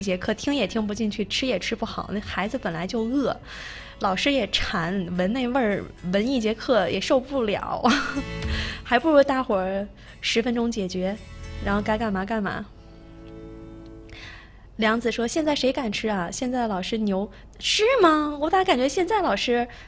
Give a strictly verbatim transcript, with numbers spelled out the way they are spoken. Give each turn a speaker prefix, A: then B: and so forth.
A: 节课，听也听不进去，吃也吃不好。那孩子本来就饿，老师也馋，闻那味儿，闻一节课也受不了，还不如大伙儿十分钟解决，然后该干嘛干嘛。梁子说：“现在谁敢吃啊？现在老师牛是吗？我咋感觉现在老师